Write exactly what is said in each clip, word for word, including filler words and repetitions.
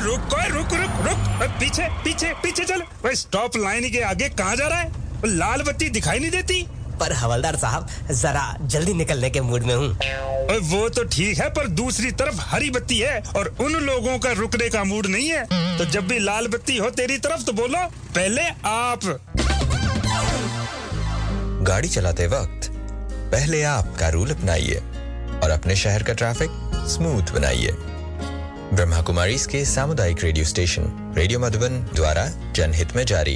रुक ओए रुक रुक रुक पीछे पीछे पीछे चल। ओए स्टॉप लाइन के आगे कहाँ जा रहा है? लाल बत्ती दिखाई नहीं देती। पर हवलदार साहब जरा जल्दी निकलने के मूड में हूँ। ओए वो तो ठीक है, पर दूसरी तरफ हरी बत्ती है और उन लोगों का रुकने का मूड नहीं है। तो जब भी लाल बत्ती हो तेरी तरफ तो बोलो पहले आप। गाड़ी चलाते वक्त पहले आप का रूल अपनाइए और अपने शहर का ट्रैफिक स्मूथ बनाइए। ब्रह्मा कुमारीज के सामुदायिक रेडियो स्टेशन रेडियो मधुबन द्वारा जनहित में जारी।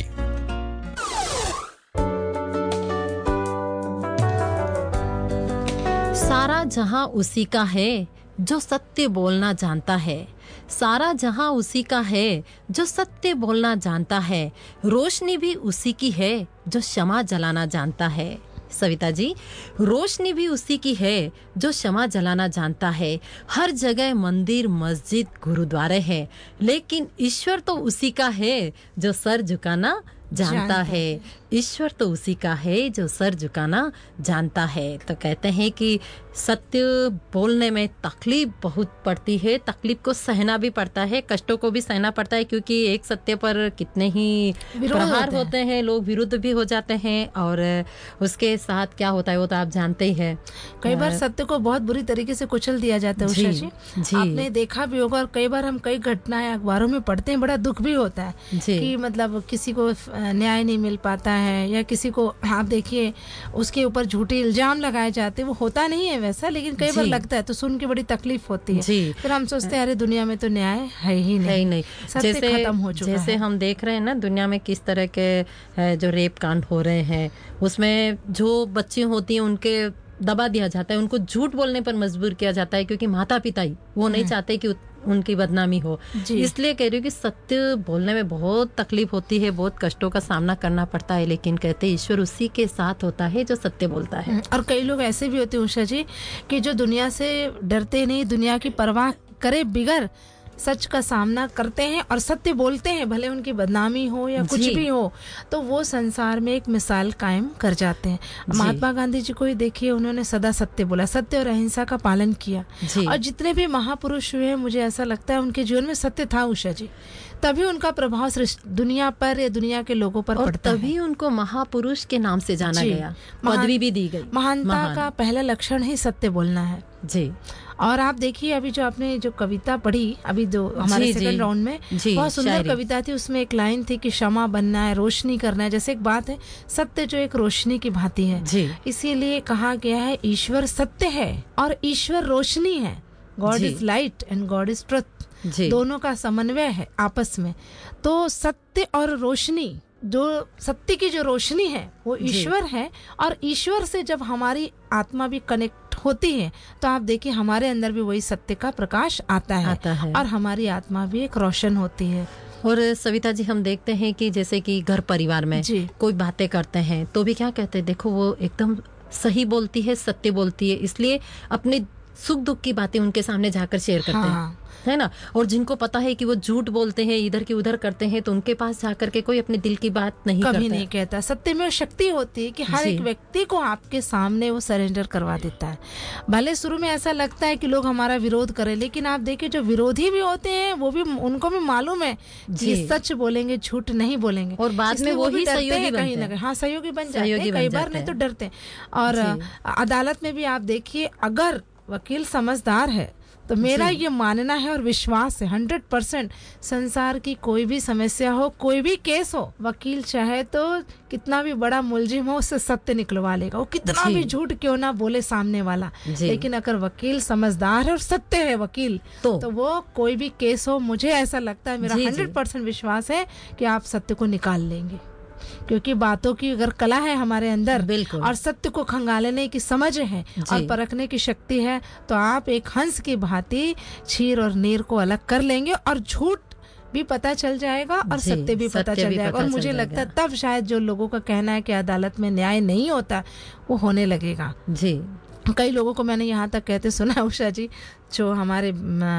सारा जहां उसी का है जो सत्य बोलना जानता है। सारा जहां उसी का है जो सत्य बोलना जानता है। रोशनी भी उसी की है जो क्षमा जलाना जानता है। सविता जी, रोशनी भी उसी की है जो क्षमा जलाना जानता है। हर जगह मंदिर, मस्जिद, गुरुद्वारे हैं, लेकिन ईश्वर तो उसी का है जो सर झुकाना जानता है। ईश्वर तो उसी का है जो सर झुकाना जानता है। तो कहते हैं कि सत्य बोलने में तकलीफ बहुत पड़ती है, तकलीफ को सहना भी पड़ता है, कष्टों को भी सहना पड़ता है, क्योंकि एक सत्य पर कितने ही प्रहार होते, होते हैं, लोग विरुद्ध भी हो जाते हैं और उसके साथ क्या होता है वो तो आप जानते ही हैं। कई बार सत्य को बहुत बुरी तरीके से कुचल दिया जाता है उषा जी, जी। आपने देखा भी होगा और कई बार हम कई घटनाएं अखबारों में पढ़ते हैं, बड़ा दुख भी होता है कि मतलब किसी को न्याय नहीं मिल पाता है या किसी को आप देखिए उसके ऊपर झूठे इल्जाम लगाए जाते हैं। वो होता नहीं है वैसा, लेकिन कई बार लगता है तो सुन के बड़ी तकलीफ होती है। फिर हम सोचते हैं अरे दुनिया में तो न्याय है ही नहीं, है ही नहीं। जैसे खत्म हो चुका जैसे है। हम देख रहे हैं ना दुनिया में किस तरह के जो रेप कांड हो रहे हैं, उसमें जो बच्ची होती हैं उनके दबा दिया जाता है, उनको झूठ बोलने पर मजबूर किया जाता है, क्योंकि माता पिता ही वो नहीं चाहते कि उनकी बदनामी हो। इसलिए कह रही हूँ कि सत्य बोलने में बहुत तकलीफ होती है, बहुत कष्टों का सामना करना पड़ता है, लेकिन कहते हैं ईश्वर उसी के साथ होता है जो सत्य बोलता है। और कई लोग ऐसे भी होते हैं उषा जी कि जो दुनिया से डरते नहीं, दुनिया की परवाह करे बिगर सच का सामना करते हैं और सत्य बोलते हैं, भले उनकी बदनामी हो या कुछ भी हो, तो वो संसार में एक मिसाल कायम कर जाते हैं। महात्मा गांधी जी को ही देखिए, उन्होंने सदा सत्य बोला, सत्य और अहिंसा का पालन किया। और जितने भी महापुरुष हुए मुझे ऐसा लगता है उनके जीवन में सत्य था उषा जी, तभी उनका प्रभाव दुनिया पर या दुनिया के लोगों पर और पड़ता तभी है। उनको महापुरुष के नाम से जाना गया, पदवी भी दी गई। महानता का पहला लक्षण ही सत्य बोलना है जी। और आप देखिए अभी जो आपने जो कविता पढ़ी अभी जो हमारे सेकंड राउंड में, बहुत सुंदर कविता थी। उसमें एक लाइन थी कि क्षमा बनना है, रोशनी करना है। जैसे एक बात है, सत्य जो एक रोशनी की भांति है, इसीलिए कहा गया है ईश्वर सत्य है और ईश्वर रोशनी है। God is light and God is truth, दोनों का समन्वय है आपस में। तो सत्य और रोशनी, जो सत्य की जो रोशनी है वो ईश्वर है, और ईश्वर से जब हमारी आत्मा भी कनेक्ट होती है तो आप देखिए हमारे अंदर भी वही सत्य का प्रकाश आता है, आता है। और हमारी आत्मा भी एक रोशन होती है। और सविता जी, हम देखते हैं कि जैसे कि घर परिवार में कोई बातें करते हैं तो भी क्या कहते हैं, देखो वो एकदम सही बोलती है, सत्य बोलती है, इसलिए अपने सुख दुख की बातें उनके सामने जाकर शेयर करते हाँ। हैं, है ना। और जिनको पता है कि वो झूठ बोलते हैं, इधर की उधर करते हैं, तो उनके पास जाकर के कोई अपने दिल की बात नहीं कभी नहीं कहता। सत्य में शक्ति होती है कि हर एक व्यक्ति को आपके सामने वो सरेंडर करवा देता है। भले शुरू में ऐसा लगता है कि लोग हमारा विरोध करें, लेकिन आप देखिए जो विरोधी भी होते हैं वो भी, उनको भी मालूम है कि सच बोलेंगे, झूठ नहीं बोलेंगे, और बाद में वो ही सहयोगी कहीं ना कहीं हाँ सहयोगी बन जाते हैं। कई बार नहीं तो डरते हैं। और अदालत में भी आप देखिए, अगर वकील समझदार है तो मेरा ये मानना है और विश्वास है हंड्रेड परसेंट, संसार की कोई भी समस्या हो, कोई भी केस हो, वकील चाहे तो कितना भी बड़ा मुलजिम हो उससे सत्य निकलवा लेगा, वो कितना भी झूठ क्यों ना बोले सामने वाला। लेकिन अगर वकील समझदार है और सत्य है वकील तो, तो वो कोई भी केस हो, मुझे ऐसा लगता है, मेरा हंड्रेड परसेंट विश्वास है कि आप सत्य को निकाल लेंगे। क्योंकि बातों की अगर कला है हमारे अंदर और सत्य को खंगालने की समझ है और परखने की शक्ति है, तो आप एक हंस की भांति क्षीर और नीर को अलग कर लेंगे और झूठ भी पता चल जाएगा और सत्य भी पता चल जाएगा। और मुझे लगता है तब शायद जो लोगों का कहना है कि अदालत में न्याय नहीं होता, वो होने लगेगा जी। कई लोगों को मैंने यहाँ तक कहते सुना उषा जी, जो हमारे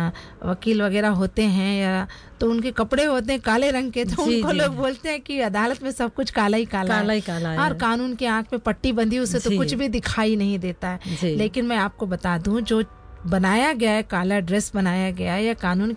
वकील वगैरह होते हैं या तो उनके कपड़े होते हैं काले रंग के, तो उनको लोग बोलते हैं कि अदालत में सब कुछ काला ही काला, काला, ही काला है, और कानून की आंख पे पट्टी बंधी, उसे तो कुछ भी दिखाई नहीं देता है। लेकिन मैं आपको बता दूं, जो बनाया गया है, काला ड्रेस बनाया गया है या कानून